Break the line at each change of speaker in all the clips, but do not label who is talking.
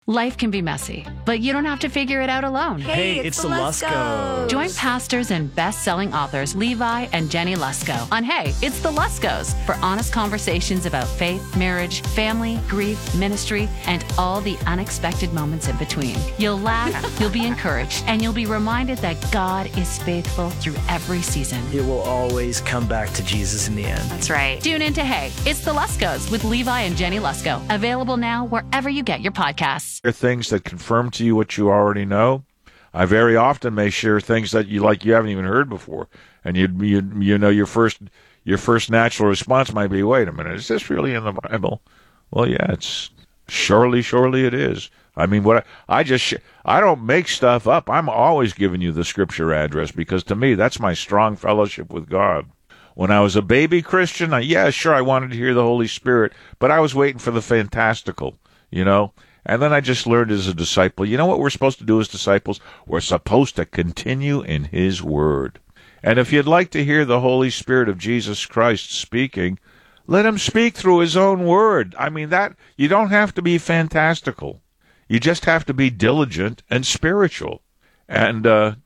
Life can be messy, but you don't have to figure it out alone.
Hey, it's the Luskos.
Join pastors and best-selling authors Levi and Jenny Lusko on Hey, It's the Luskos for honest conversations about faith, marriage, family, grief, ministry, and all the unexpected moments in between. You'll laugh, you'll be encouraged, and you'll be reminded that God is faithful through every season.
It will always come back to Jesus in the end.
That's right. Tune in to Hey, It's the Luskos with Levi and Jenny Lusko. Available now wherever you get your podcasts.
Are things that confirm to you what you already know. I very often may share things that you haven't even heard before, and you know your first natural response might be, "Wait a minute, is this really in the Bible?" Well, yeah, it's surely it is. I mean, I don't make stuff up. I'm always giving you the scripture address because to me that's my strong fellowship with God. When I was a baby Christian, I wanted to hear the Holy Spirit, but I was waiting for the fantastical, you know. And then I just learned as a disciple, you know what we're supposed to do as disciples? We're supposed to continue in His Word. And if you'd like to hear the Holy Spirit of Jesus Christ speaking, let Him speak through His own Word. I mean, that you don't have to be fantastical. You just have to be diligent and spiritual. And,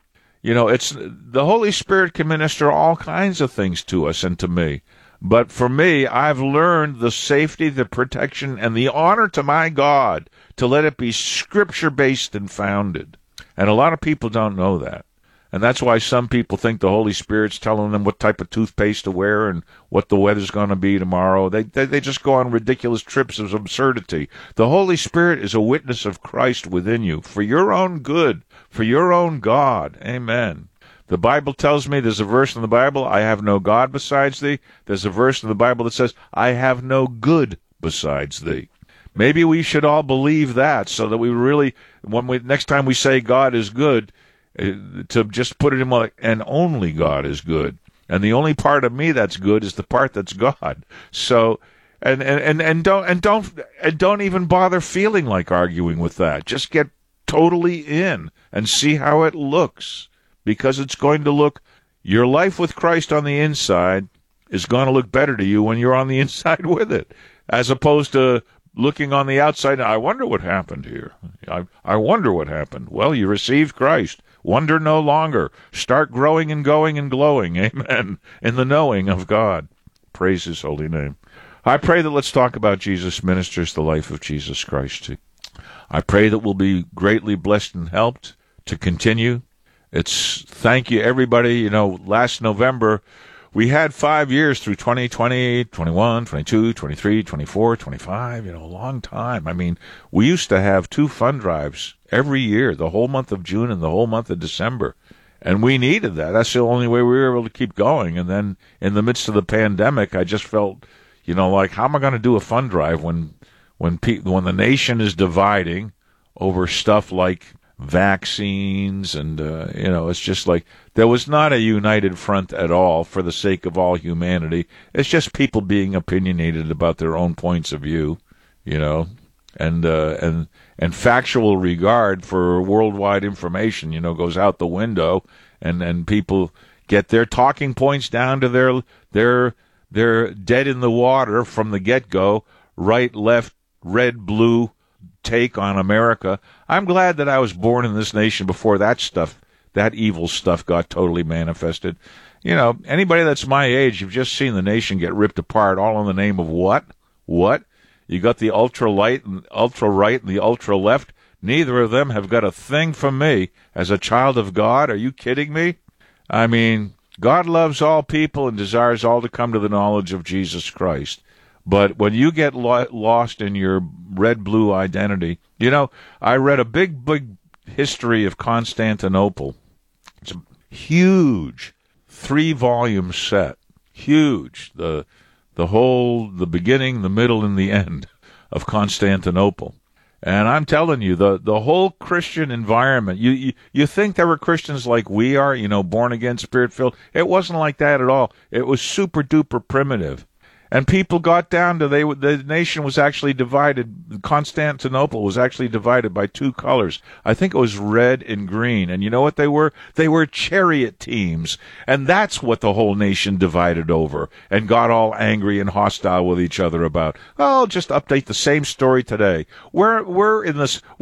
it's the Holy Spirit can minister all kinds of things to us and to me. But for me, I've learned the safety, the protection, and the honor to my God to let it be scripture-based and founded. And a lot of people don't know that. And that's why some people think the Holy Spirit's telling them what type of toothpaste to wear and what the weather's going to be tomorrow. They just go on ridiculous trips of absurdity. The Holy Spirit is a witness of Christ within you for your own good, for your own God. Amen. The Bible tells me, there's a verse in the Bible, I have no God besides thee. There's a verse in the Bible that says, I have no good besides thee. Maybe we should all believe that so that we really, next time we say God is good, to just put it in like, and only God is good. And the only part of me that's good is the part that's God. So, and don't even bother feeling like arguing with that. Just get totally in and see how it looks. Because it's going to look, your life with Christ on the inside is going to look better to you when you're on the inside with it, as opposed to looking on the outside. I wonder what happened here. I wonder what happened. Well, you received Christ. Wonder no longer. Start growing and going and glowing. Amen. In the knowing of God. Praise His holy name. I pray that let's talk about Jesus ministers the life of Jesus Christ too. I pray that we'll be greatly blessed and helped to continue. Thank you, everybody. Last November, we had 5 years through 2020, 21, 22, 23, 24, 25, a long time. I mean, we used to have 2 fund drives every year, the whole month of June and the whole month of December. And we needed that. That's the only way we were able to keep going. And then in the midst of the pandemic, I just felt, like, how am I going to do a fund drive when the nation is dividing over stuff like vaccines and it's just like there was not a united front at all for the sake of all humanity. It's just people being opinionated about their own points of view, and factual regard for worldwide information goes out the window, and people get their talking points down to their dead in the water from the get-go, right, left, red, blue take on America. I'm glad that I was born in this nation before that evil stuff got totally manifested. Anybody that's my age, you've just seen the nation get ripped apart, all in the name of what? What? You got the ultra-right and the ultra-left. Neither of them have got a thing from me as a child of God. Are you kidding me? I mean, God loves all people and desires all to come to the knowledge of Jesus Christ. But when you get lost in your red-blue identity, I read a big history of Constantinople. It's a huge 3-volume set. Huge. The beginning, the middle, and the end of Constantinople. And I'm telling you, the whole Christian environment, you think there were Christians like we are, born again, spirit-filled. It wasn't like that at all. It was super-duper primitive. And people got down to, the nation was actually divided. Constantinople was actually divided by 2 colors. I think it was red and green. And you know what they were? They were chariot teams. And that's what the whole nation divided over and got all angry and hostile with each other about. Oh, just update the same story today. We're in this